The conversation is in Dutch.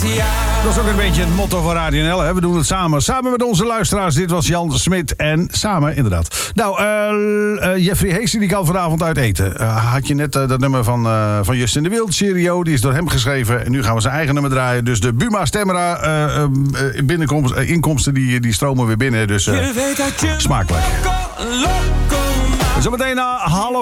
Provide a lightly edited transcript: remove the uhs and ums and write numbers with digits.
Dat is ook een beetje het motto van Radio NL. Hè? We doen het samen. Samen met onze luisteraars. Dit was Jan Smit. En samen, inderdaad. Nou, Jeffrey Heesen die kan vanavond uit eten. Had je net dat nummer van Justin de Wild, Cheerio. Die is door hem geschreven. En nu gaan we zijn eigen nummer draaien. Dus de Buma Stemra inkomsten die stromen weer binnen. Dus smakelijk. Zometeen na 1:30.